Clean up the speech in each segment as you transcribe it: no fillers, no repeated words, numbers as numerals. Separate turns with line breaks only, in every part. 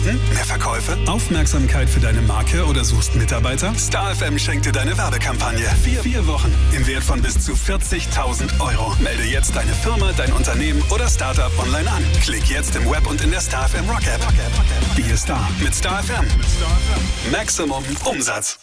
Kunden? Mehr Verkäufe? Aufmerksamkeit für deine Marke oder suchst Mitarbeiter? Star FM schenkt dir deine Werbekampagne. 4 Wochen im Wert von bis zu 40.000 Euro. Melde jetzt deine Firma, dein Unternehmen oder Startup online an. Klick jetzt im Web und in der Star FM Rock App. Be a Star mit Star FM. Maximum Umsatz.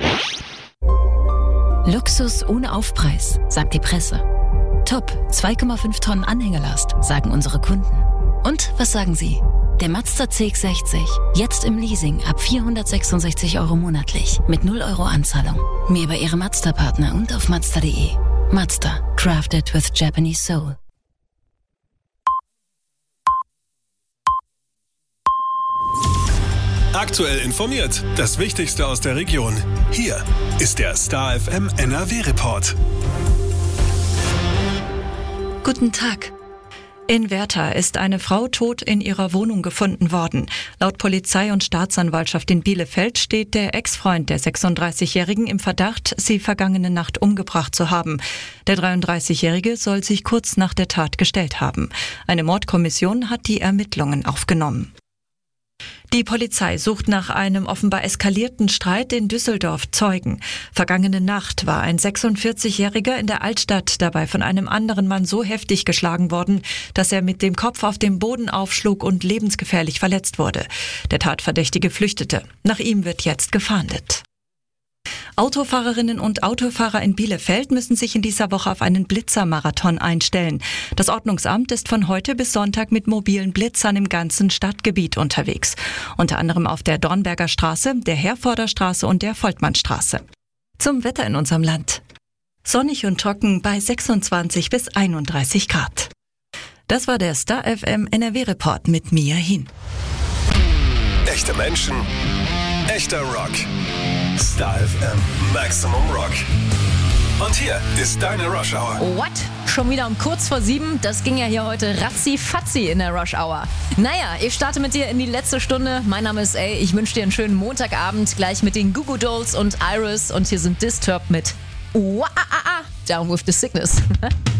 Luxus ohne Aufpreis, sagt die Presse. Top, 2,5 Tonnen Anhängelast, sagen unsere Kunden. Und was sagen Sie? Der Mazda CX-60, jetzt im Leasing ab 466 Euro monatlich, mit 0 Euro Anzahlung. Mehr bei Ihrem Mazda-Partner und auf Mazda.de. Mazda, crafted with Japanese soul.
Aktuell informiert, das Wichtigste aus der Region. Hier ist der Star FM NRW-Report.
Guten Tag. In Werther ist eine Frau tot in ihrer Wohnung gefunden worden. Laut Polizei und Staatsanwaltschaft in Bielefeld steht der Ex-Freund der 36-Jährigen im Verdacht, sie vergangene Nacht umgebracht zu haben. Der 33-Jährige soll sich kurz nach der Tat gestellt haben. Eine Mordkommission hat die Ermittlungen aufgenommen. Die Polizei sucht nach einem offenbar eskalierten Streit in Düsseldorf Zeugen. Vergangene Nacht war ein 46-Jähriger in der Altstadt dabei von einem anderen Mann so heftig geschlagen worden, dass er mit dem Kopf auf dem Boden aufschlug und lebensgefährlich verletzt wurde. Der Tatverdächtige flüchtete. Nach ihm wird jetzt gefahndet. Autofahrerinnen und Autofahrer in Bielefeld müssen sich in dieser Woche auf einen Blitzermarathon einstellen. Das Ordnungsamt ist von heute bis Sonntag mit mobilen Blitzern im ganzen Stadtgebiet unterwegs. Unter anderem auf der Dornberger Straße, der Herforder Straße und der Volkmannstraße. Zum Wetter in unserem Land. Sonnig und trocken bei 26 bis 31 Grad. Das war der Star FM NRW-Report mit Mia Hin.
Echte Menschen, echter Rock. Star FM Maximum Rock. Und hier ist deine Rush Hour.
What? Schon wieder um kurz vor 7? Das ging ja hier heute ratzi-fatzi in der Rush Hour. Naja, ich starte mit dir in die letzte Stunde. Mein Name ist A. Ich wünsche dir einen schönen Montagabend. Gleich mit den Goo Goo Dolls und Iris. Und hier sind Disturbed mit Down with the Sickness.